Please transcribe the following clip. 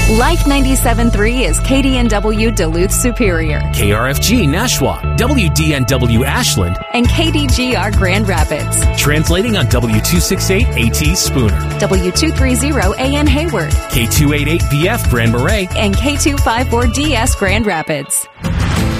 Life 97.3 is KDNW Duluth Superior, KRFG Nashua, WDNW Ashland, and KDGR Grand Rapids. Translating on W268 AT Spooner, W230 AN Hayward, K288BF Grand Marais, and K254DS Grand Rapids.